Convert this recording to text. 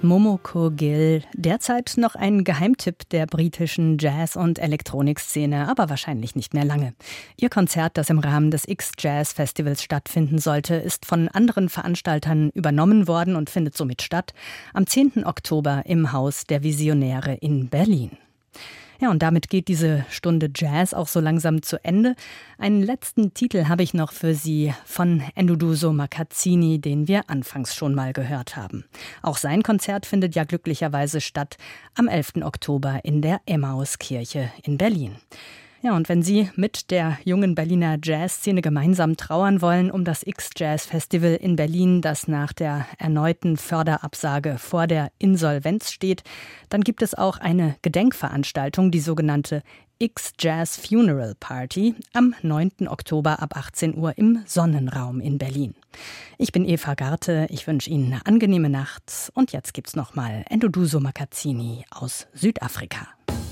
Momoko Gill, derzeit noch ein Geheimtipp der britischen Jazz- und Elektronikszene, aber wahrscheinlich nicht mehr lange. Ihr Konzert, das im Rahmen des X-Jazz-Festivals stattfinden sollte, ist von anderen Veranstaltern übernommen worden und findet somit statt am 10. Oktober im Haus der Visionäre in Berlin. Ja, und damit geht diese Stunde Jazz auch so langsam zu Ende. Einen letzten Titel habe ich noch für Sie von Nduduzo Makatsini, den wir anfangs schon mal gehört haben. Auch sein Konzert findet ja glücklicherweise statt am 11. Oktober in der Emmauskirche in Berlin. Ja, und wenn Sie mit der jungen Berliner Jazzszene gemeinsam trauern wollen um das X-Jazz-Festival in Berlin, das nach der erneuten Förderabsage vor der Insolvenz steht, dann gibt es auch eine Gedenkveranstaltung, die sogenannte X-Jazz Funeral Party am 9. Oktober ab 18 Uhr im Sonnenraum in Berlin. Ich bin Eva Garte, ich wünsche Ihnen eine angenehme Nacht und jetzt gibt's nochmal Nduduzo Makatsini aus Südafrika.